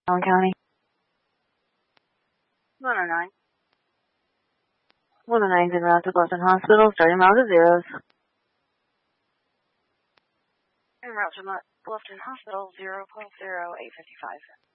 Allen County. 109. 109's en route to Bluffton Hospital, starting miles at zeros. En route to Bluffton Hospital, 0.0855.